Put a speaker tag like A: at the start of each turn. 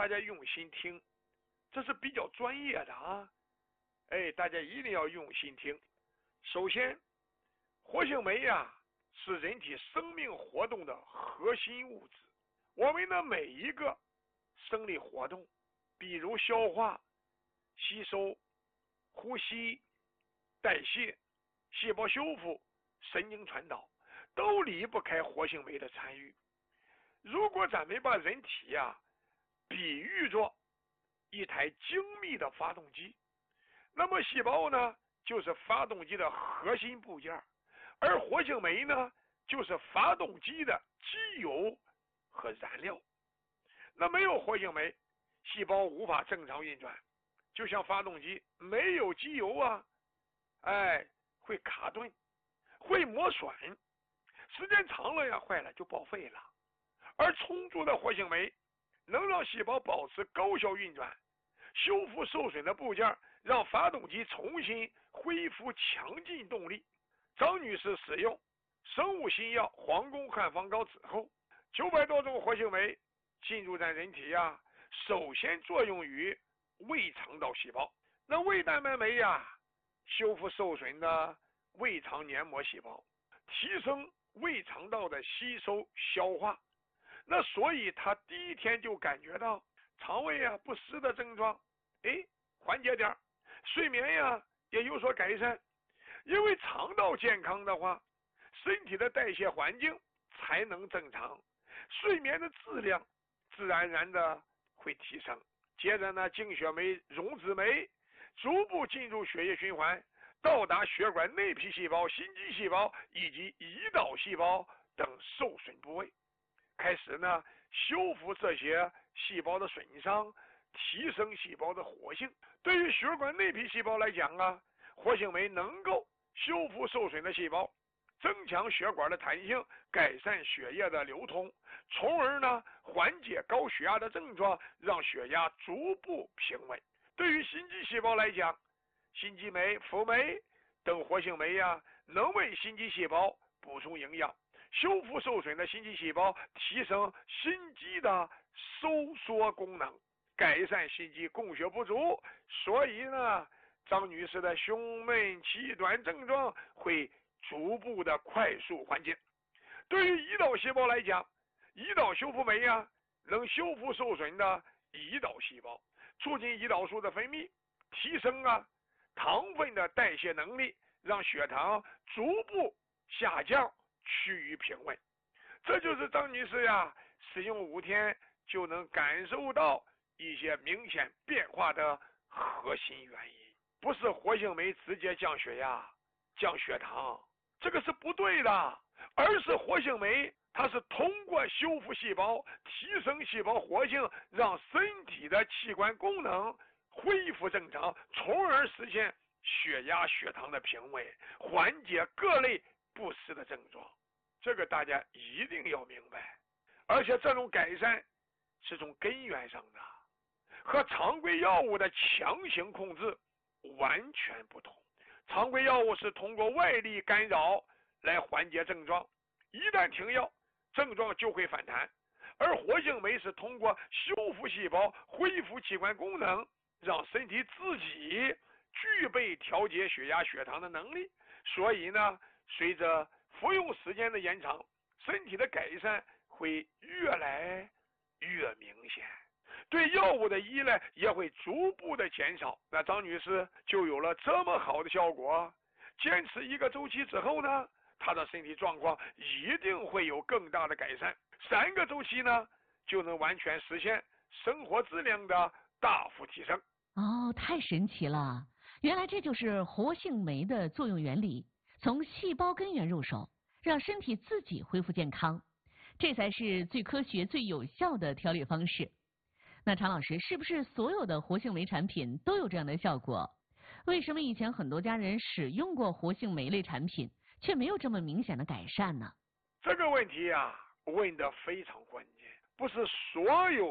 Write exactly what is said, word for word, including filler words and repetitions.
A: 大家用心听，这是比较专业的啊。哎，大家一定要用心听。首先，活性酶呀是人体生命活动的核心物质。我们的每一个生理活动，比如消化、吸收、呼吸、代谢、细胞修复、神经传导，都离不开活性酶的参与。如果咱们把人体呀比喻作一台精密的发动机，那么细胞呢就是发动机的核心部件，而活性酶呢就是发动机的机油和燃料。那没有活性酶，细胞无法正常运转，就像发动机没有机油啊，哎，会卡顿，会磨损，时间长了呀，坏了就报废了。而充足的活性酶能让细胞保持高效运转，修复受损的部件，让发动机重新恢复强劲动力。张女士使用生物新药皇宫汉方膏之后，九百多种活性酶进入在人体呀，首先作用于胃肠道细胞。那胃蛋白酶呀，修复受损的胃肠黏膜细胞，提升胃肠道的吸收消化。那所以他第一天就感觉到肠胃啊不适的症状，哎，缓解点，睡眠呀也有所改善。因为肠道健康的话，身体的代谢环境才能正常，睡眠的质量自然而然的会提升。接着呢，净血酶、溶脂酶逐步进入血液循环，到达血管内皮细胞、心肌细胞以及胰岛细胞等受损部位，开始呢修复这些细胞的损伤，提升细胞的活性。对于血管内皮细胞来讲啊，活性酶能够修复受损的细胞，增强血管的弹性，改善血液的流通，从而呢缓解高血压的症状，让血压逐步平稳。对于心肌细胞来讲，心肌酶、辅酶等活性酶呀，能为心肌细胞补充营养，修复受损的心肌细胞，提升心肌的收缩功能，改善心肌供血不足。所以呢，张女士的胸闷气短症状会逐步的快速缓解。对于胰岛细胞来讲，胰岛修复酶呀，能修复受损的胰岛细胞，促进胰岛素的分泌，提升啊糖分的代谢能力，让血糖逐步下降，趋于平稳。这就是张女士呀使用五天就能感受到一些明显变化的核心原因。不是活性酶直接降血压、降血糖，这个是不对的，而是活性酶它是通过修复细胞，提升细胞活性，让身体的器官功能恢复正常，从而实现血压、血糖的平稳，缓解各类不适的症状。这个大家一定要明白。而且这种改善是从根源上的，和常规药物的强行控制完全不同。常规药物是通过外力干扰来缓解症状，一旦停药，症状就会反弹。而活性酶是通过修复细胞、恢复器官功能，让身体自己具备调节血压、血糖的能力。所以呢，随着服用时间的延长，身体的改善会越来越明显，对药物的依赖也会逐步的减少。那张女士就有了这么好的效果。坚持一个周期之后呢，她的身体状况一定会有更大的改善。三个周期呢，就能完全实现生活质量的大幅提升。
B: 哦，太神奇了！原来这就是活性酶的作用原理，从细胞根源入手，让身体自己恢复健康，这才是最科学、最有效的调理方式。那常老师，是不是所有的活性酶产品都有这样的效果？为什么以前很多家人使用过活性酶类产品，却没有这么明显的改善呢？
A: 这个问题啊，问得非常关键。不是所有